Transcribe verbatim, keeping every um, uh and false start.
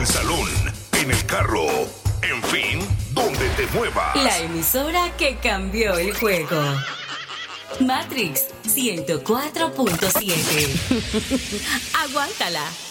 el salón, en el carro, en fin, donde te muevas. La emisora que cambió el juego. Matrix ciento cuatro punto siete. Aguántala.